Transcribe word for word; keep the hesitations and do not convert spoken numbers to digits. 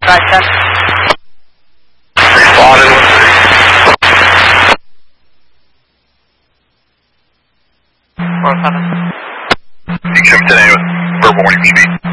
five ten. Responded. four seven. You come today with verbal warning P B.